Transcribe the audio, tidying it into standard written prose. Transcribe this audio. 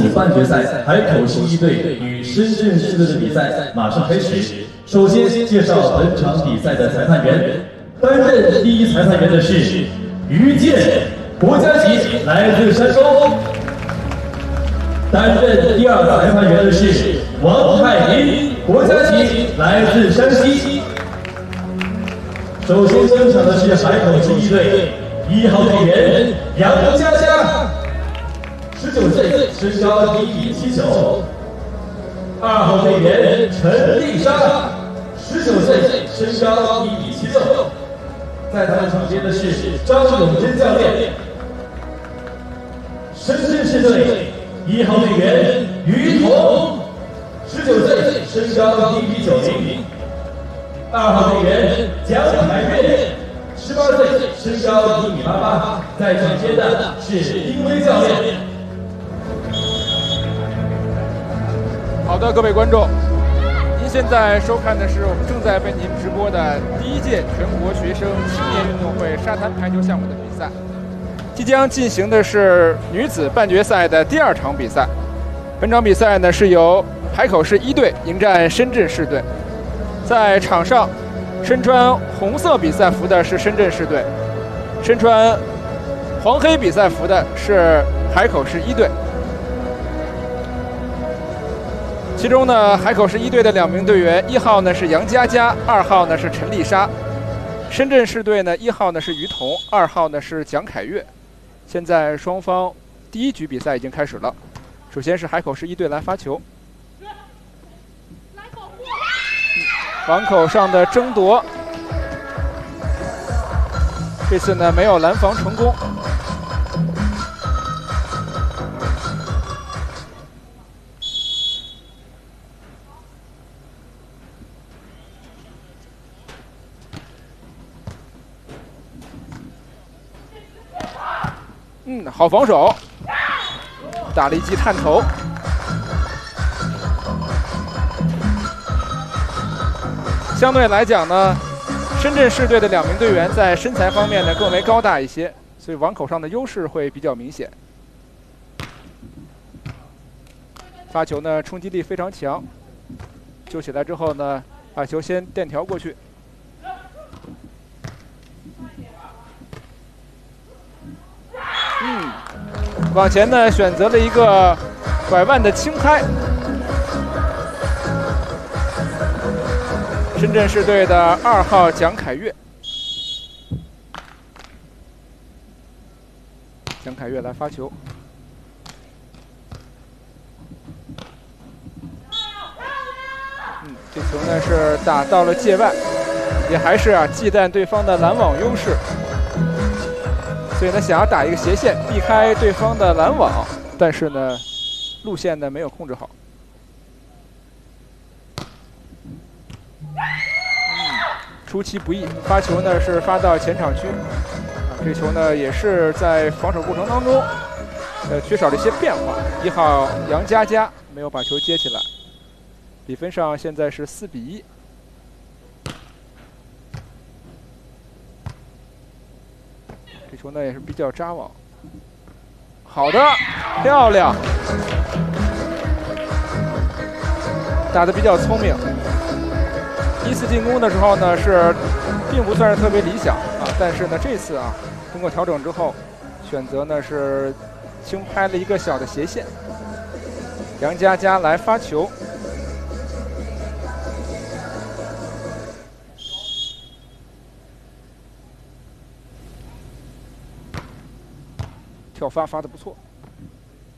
半决赛海口市一队与深圳市队的比赛马上开始。首先介绍本场比赛的裁判员，担任第一裁判员的是于健，国家级，来自山东；担任第二裁判员的是王海林，国家级，来自山西。首先登场的是海口市一队1号队员杨佳佳。19岁，身高1米79。2号队员陈丽莎，19岁，身高1米76。在他们旁边的是张永珍教练。深圳市队1号队员于彤，19岁，身高1米90。2号队员蒋凯月，18岁，身高1米88。在场边的是丁威教练。 好的，各位观众，您现在收看的是我们正在为您直播的第1届全国学生青年运动会沙滩排球项目的比赛。即将进行的是女子半决赛的第2场比赛。本场比赛呢是由海口市一队迎战深圳市队。在场上，身穿红色比赛服的是深圳市队，身穿黄黑比赛服的是海口市一队。其中呢，海口市一队的2名队员，1号呢是杨佳佳，2号呢是陈丽莎。深圳市队呢，1号呢是于彤，2号呢是蒋凯月。现在双方第1局比赛已经开始了。首先是海口市一队来发球，网口上的争夺，这次呢没有拦防成功。好防守，打了一记探头。相对来讲呢，深圳市队的2名队员在身材方面呢更为高大一些，所以网口上的优势会比较明显。发球呢冲击力非常强，救起来之后呢，把球先垫条过去。往前呢选择了一个拐弯的轻拍。深圳市队的2号蒋凯月，蒋凯月来发球。这球呢是打到了界外，也还是忌惮对方的拦网优势。所以呢，想要打一个斜线，避开对方的拦网，但是呢，路线呢没有控制好。出其不意，发球呢是发到前场区。这球呢也是在防守过程当中，缺少了一些变化。1号杨佳佳没有把球接起来，比分上现在是4比1。这球呢也是比较扎网，好的，漂亮，打得比较聪明。第1次进攻的时候呢并不算是特别理想但是呢这次通过调整之后，选择呢是轻拍了一个小的斜线。杨佳佳来发球。跳发发得不错。